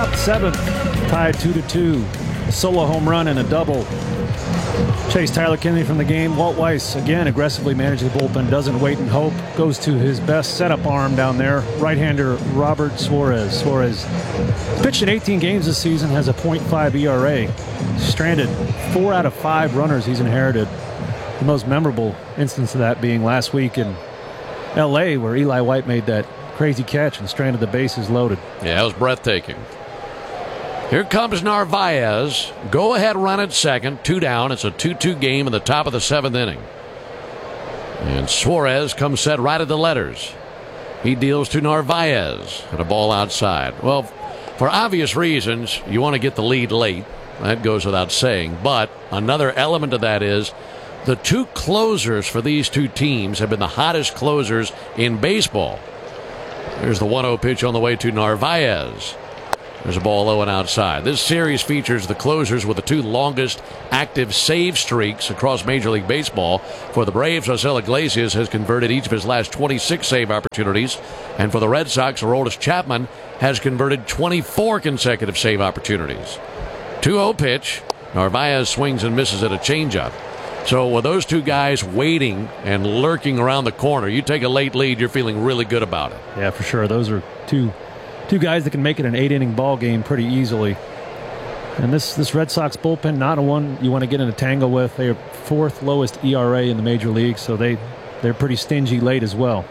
Top of the seventh, tied 2-2. A solo home run and a double. Chase Tyler Kennedy from the game. Walt Weiss, again, aggressively managing the bullpen, doesn't wait and hope. Goes to his best setup arm down there, right-hander Robert Suarez. Suarez pitched in 18 games this season, has a .5 ERA. Stranded 4 out of 5 runners he's inherited. The most memorable instance of that being last week in L.A., where Eli White made that crazy catch and stranded the bases loaded. Yeah, it was breathtaking. Here comes Narvaez. Go ahead run at second. 2 down. It's a 2-2 game in the top of the 7th inning. And Suarez comes set right at the letters. He deals to Narvaez and a ball outside. Well, for obvious reasons, you want to get the lead late. That goes without saying. But another element of that is the 2 closers for these 2 teams have been the hottest closers in baseball. There's the 1-0 pitch on the way to Narvaez. There's a ball low and outside. This series features the closers with the 2 longest active save streaks across Major League Baseball. For the Braves, Jose Iglesias has converted each of his last 26 save opportunities. And for the Red Sox, Aroldis Chapman has converted 24 consecutive save opportunities. 2-0 pitch. Narvaez swings and misses at a changeup. So with those 2 guys waiting and lurking around the corner, you take a late lead, you're feeling really good about it. Yeah, for sure. Those are two guys that can make it an 8-inning ball game pretty easily. And this Red Sox bullpen, not a one you want to get in a tangle with. They are 4th lowest ERA in the major league, so they're pretty stingy late as well.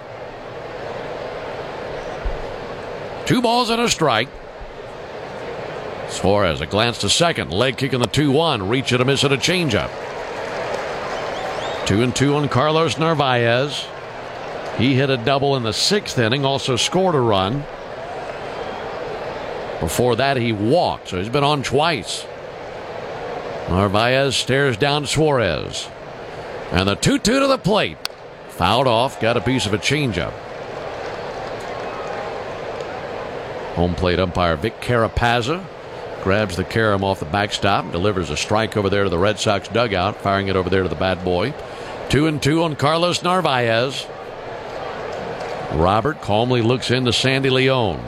2 balls and a strike. Suarez, a glance to second. Leg kick in the 2-1. Reach and a miss at a changeup. 2-2 on Carlos Narvaez. He hit a double in the 6th inning, also scored a run. Before that, he walked, so he's been on twice. Narvaez stares down Suarez. And the 2-2 to the plate. Fouled off, got a piece of a changeup. Home plate umpire Vic Carapazza grabs the carom off the backstop, delivers a strike over there to the Red Sox dugout, firing it over there to the bad boy. 2-2 on Carlos Narvaez. Robert calmly looks into Sandy Leon.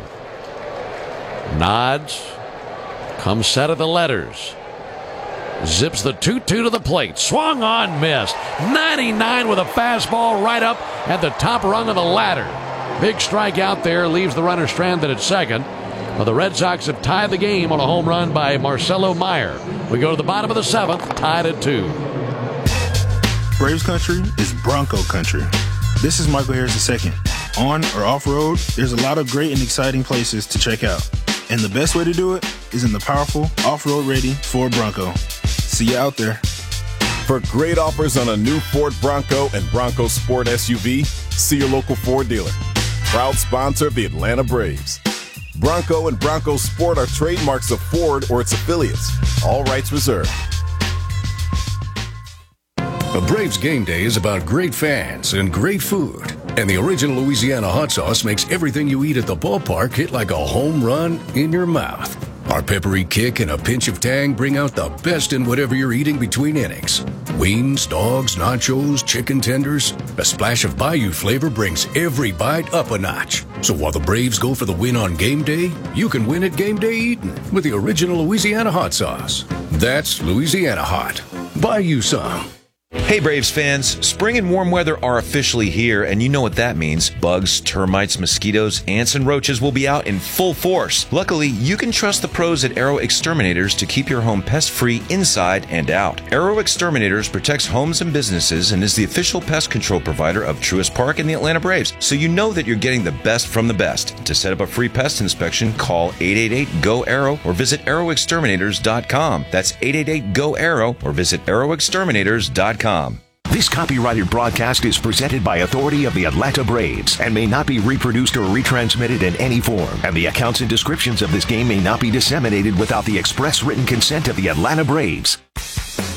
Nods. Comes set at the letters. Zips the 2-2 to the plate. Swung on, missed. 99 with a fastball right up at the top rung of the ladder. Big strike out there, leaves the runner stranded at second. Well, the Red Sox have tied the game on a home run by Marcelo Meyer. We go to the bottom of the 7th, tied at 2. Braves country is Bronco country. This is Michael Harris II. On or off-road, there's a lot of great and exciting places to check out. And the best way to do it is in the powerful, off-road ready Ford Bronco. See you out there. For great offers on a new Ford Bronco and Bronco Sport SUV, see your local Ford dealer. Proud sponsor of the Atlanta Braves. Bronco and Bronco Sport are trademarks of Ford or its affiliates. All rights reserved. A Braves game day is about great fans and great food. And the original Louisiana hot sauce makes everything you eat at the ballpark hit like a home run in your mouth. Our peppery kick and a pinch of tang bring out the best in whatever you're eating between innings. Wings, dogs, nachos, chicken tenders. A splash of Bayou flavor brings every bite up a notch. So while the Braves go for the win on game day, you can win at game day eating with the original Louisiana hot sauce. That's Louisiana hot. Buy you some. Hey Braves fans, spring and warm weather are officially here, and you know what that means. Bugs, termites, mosquitoes, ants, and roaches will be out in full force. Luckily, you can trust the pros at Arrow Exterminators to keep your home pest-free inside and out. Arrow Exterminators protects homes and businesses and is the official pest control provider of Truist Park and the Atlanta Braves, so you know that you're getting the best from the best. To set up a free pest inspection, call 888-GO-ARROW or visit arrowexterminators.com. That's 888-GO-ARROW or visit arrowexterminators.com. This copyrighted broadcast is presented by authority of the Atlanta Braves and may not be reproduced or retransmitted in any form. And the accounts and descriptions of this game may not be disseminated without the express written consent of the Atlanta Braves.